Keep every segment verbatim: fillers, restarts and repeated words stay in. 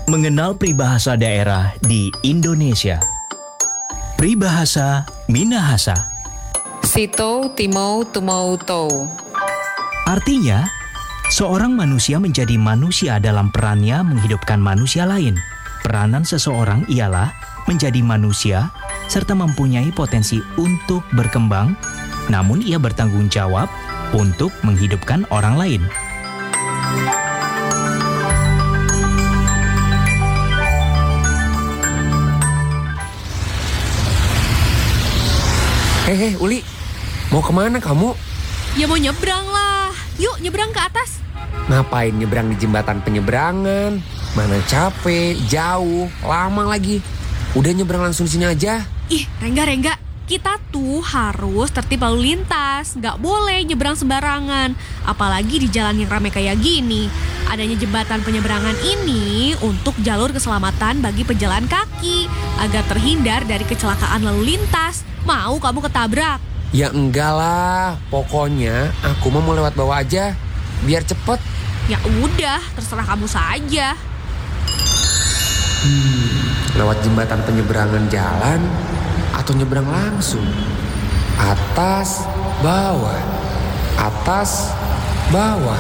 Mengenal peribahasa daerah di Indonesia. Peribahasa Minahasa. Sito timau tumau tou. Artinya, seorang manusia menjadi manusia dalam perannya menghidupkan manusia lain. Peranan seseorang ialah menjadi manusia serta mempunyai potensi untuk berkembang, namun ia bertanggung jawab untuk menghidupkan orang lain. Hehe, Uli, mau kemana kamu? Ya mau nyebrang lah. Yuk nyebrang ke atas. Ngapain nyebrang di jembatan penyeberangan? Mana capek, jauh, lama lagi. Udah nyebrang langsung sini aja. Ih, Rengga-Rengga, kita tuh harus tertib lalu lintas. Nggak boleh nyebrang sembarangan. Apalagi di jalan yang ramai kayak gini. Adanya jembatan penyeberangan ini untuk jalur keselamatan bagi pejalan kaki. Agar terhindar dari kecelakaan lalu lintas. Mau kamu ketabrak? Ya enggak lah, pokoknya aku mau lewat bawah aja, biar cepet. Ya udah, terserah kamu saja. Hmm, lewat jembatan penyeberangan jalan atau nyebrang langsung? Atas, bawah, atas, bawah.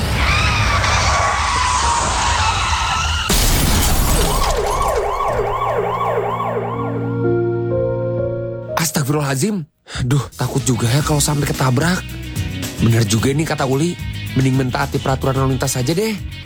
Astagfirullahaladzim. Duh, takut juga ya kalau sampai ketabrak. Bener juga nih kata Uli. Mending mentaati peraturan lalu lintas saja deh.